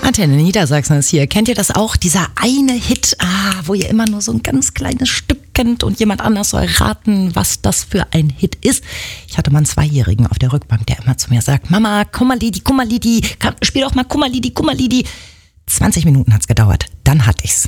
Antenne Niedersachsen ist hier. Kennt ihr das auch? Dieser eine Hit, wo ihr immer nur so ein ganz kleines Stück kennt und jemand anders soll raten, was das für ein Hit ist. Ich hatte mal einen Zweijährigen auf der Rückbank, der immer zu mir sagt, Mama, Kummerliedi, Kummerliedi, spiel doch mal Kummerliedi, Kummerliedi. 20 Minuten hat's gedauert, dann hatte ich's.